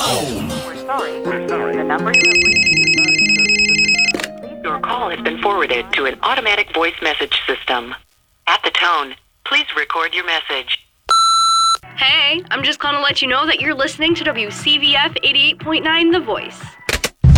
We're sorry. The number you have reached is not in service at this time. Your call has been forwarded to an automatic voice message system. At the tone, please record your message. Hey, I'm just calling to let you know that you're listening to WCVF 88.9 The Voice.